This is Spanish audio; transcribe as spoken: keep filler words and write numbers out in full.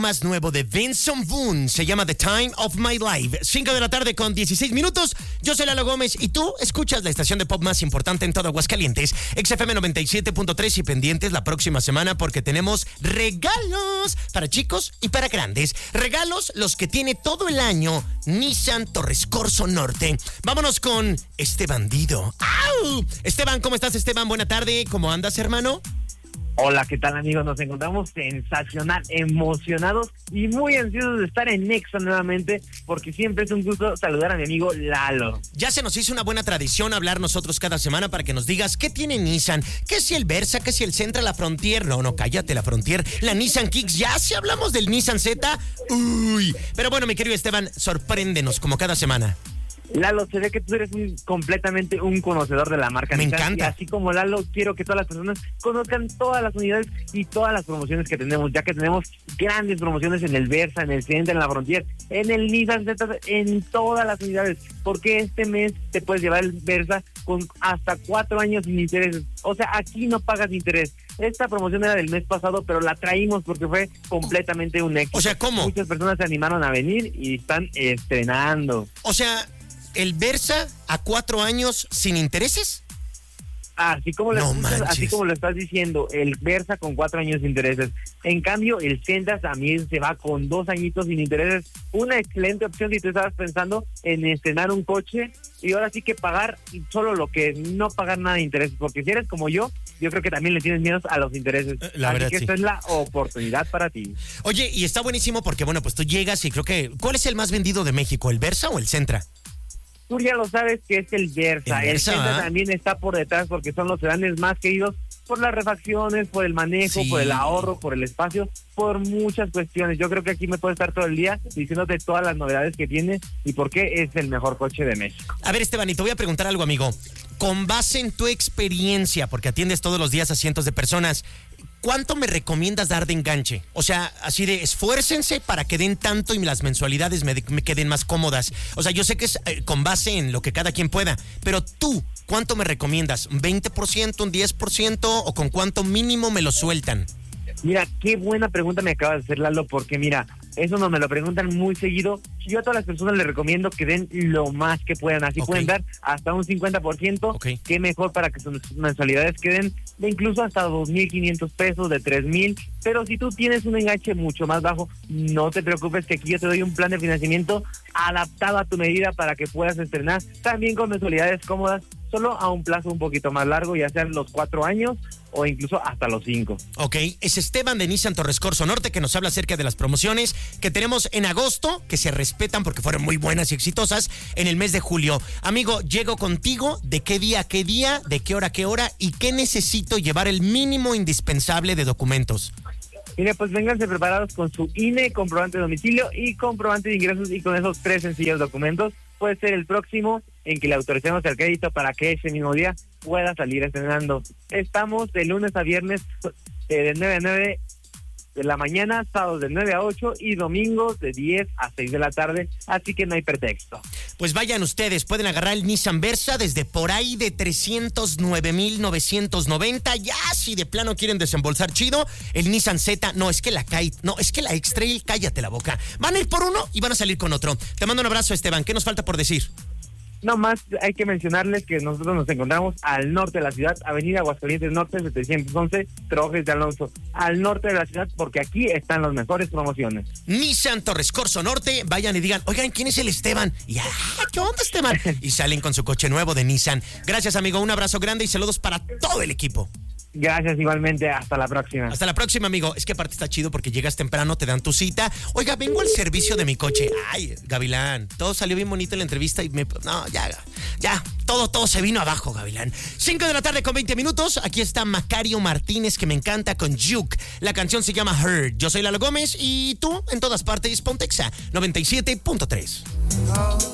Más nuevo de Vincent Boone, se llama The Time of My Life. cinco de la tarde con dieciséis minutos. Yo soy Lalo Gómez y tú escuchas la estación de pop más importante en todo Aguascalientes, X F M noventa y siete punto tres, y pendientes la próxima semana porque tenemos regalos para chicos y para grandes. Regalos los que tiene todo el año Nissan Torres Corso Norte. Vámonos con este bandido. ¡Au! Esteban, ¿cómo estás, Esteban? Buena tarde. ¿Cómo andas, hermano? Hola, ¿qué tal, amigos? Nos encontramos sensacional, emocionados y muy ansiosos de estar en Nexa nuevamente, porque siempre es un gusto saludar a mi amigo Lalo. Ya se nos hizo una buena tradición hablar nosotros cada semana para que nos digas qué tiene Nissan, qué si el Versa, qué si el Sentra, la Frontier. No, no, cállate, la Frontier, la Nissan Kicks. Ya si hablamos del Nissan Z, uy. Pero bueno, mi querido Esteban, sorpréndenos como cada semana. Lalo, se ve que tú eres un, completamente un conocedor de la marca Me Nissan, encanta. y así como Lalo, quiero que todas las personas conozcan todas las unidades y todas las promociones que tenemos, ya que tenemos grandes promociones en el Versa, en el Sentra, en la Frontier, en el Nissan Z, en todas las unidades, porque este mes te puedes llevar el Versa con hasta cuatro años sin intereses. O sea, aquí no pagas interés. Esta promoción era del mes pasado, pero la traímos porque fue completamente un éxito. O sea, ¿cómo? Muchas personas se animaron a venir y están estrenando. O sea, ¿el Versa a cuatro años sin intereses? Así como, No lo escuchas, manches. así como lo estás diciendo, el Versa con cuatro años sin intereses. En cambio, el Sentra también se va con dos añitos sin intereses. Una excelente opción si tú estabas pensando en estrenar un coche y ahora sí que pagar solo lo que es, no pagar nada de intereses. Porque si eres como yo, yo creo que también le tienes miedo a los intereses. La así verdad, que sí. esta es la oportunidad para ti. Oye, y está buenísimo porque, bueno, pues tú llegas y creo que... ¿Cuál es el más vendido de México, el Versa o el Sentra? Tú ya lo sabes que es el Versa. El El, Versa, Sentra ¿ah? también está por detrás porque son los sedanes más queridos por las refacciones, por el manejo, Sí. por el ahorro, por el espacio, por muchas cuestiones. Yo creo que aquí me puedo estar todo el día diciéndote todas las novedades que tiene y por qué es el mejor coche de México. A ver, Esteban, y te voy a preguntar algo, amigo. Con base en tu experiencia, porque atiendes todos los días a cientos de personas, ¿cuánto me recomiendas dar de enganche? O sea, así de esfuércense para que den tanto y las mensualidades me, me queden más cómodas. O sea, yo sé que es eh, con base en lo que cada quien pueda, pero tú, ¿cuánto me recomiendas? ¿Un veinte por ciento, un diez por ciento o con cuánto mínimo me lo sueltan? Mira, qué buena pregunta me acabas de hacer, Lalo, porque mira, eso nos me lo preguntan muy seguido. Yo a todas las personas les recomiendo que den lo más que puedan, así Ok. pueden dar hasta un cincuenta por ciento, Ok. qué mejor para que sus mensualidades queden de incluso hasta dos mil quinientos pesos, de tres mil, pero si tú tienes un enganche mucho más bajo, no te preocupes que aquí yo te doy un plan de financiamiento adaptado a tu medida para que puedas estrenar, también con mensualidades cómodas, solo a un plazo un poquito más largo, ya sean los cuatro años o incluso hasta los cinco. Ok, es Esteban de Nissan Torres Corso Norte que nos habla acerca de las promociones que tenemos en agosto, que se respetan porque fueron muy buenas y exitosas en el mes de julio. Amigo, llego contigo, ¿de qué día a qué día, de qué hora a qué hora y qué necesito llevar el mínimo indispensable de documentos? Mire, pues vénganse preparados con su I N E, comprobante de domicilio y comprobante de ingresos, y con esos tres sencillos documentos puede ser el próximo en que le autoricemos el crédito para que ese mismo día pueda salir estrenando. Estamos de lunes a viernes eh, de nueve a nueve de la mañana, sábados de nueve a ocho y domingos de diez a seis de la tarde, así que no hay pretexto. Pues vayan ustedes, pueden agarrar el Nissan Versa desde por ahí de trescientos nueve mil novecientos noventa. Ya si de plano quieren desembolsar chido, el Nissan Z, no, es que la Kite, no, es que la X-Trail, cállate la boca. Van a ir por uno y van a salir con otro. Te mando un abrazo, Esteban. ¿Qué nos falta por decir? No más, hay que mencionarles que nosotros nos encontramos al norte de la ciudad, Avenida Aguascalientes Norte, setecientos once, Trojes de Alonso, al norte de la ciudad, porque aquí están las mejores promociones. Nissan Torres Corso Norte, vayan y digan, oigan, ¿quién es el Esteban? Y ah, ¿qué onda, Esteban? Y salen con su coche nuevo de Nissan. Gracias, amigo, un abrazo grande y saludos para todo el equipo. Gracias igualmente, hasta la próxima. Hasta la próxima, amigo. Es que aparte está chido porque llegas temprano, te dan tu cita. Oiga, vengo al servicio de mi coche. Ay, Gavilán, todo salió bien bonito en la entrevista y me... No, ya, ya, todo, todo se vino abajo, Gavilán. cinco de la tarde con veinte minutos. Aquí está Macario Martínez, que me encanta, con Juke. La canción se llama Heard. Yo soy Lalo Gómez y tú, en todas partes, Pontexa noventa y siete punto tres.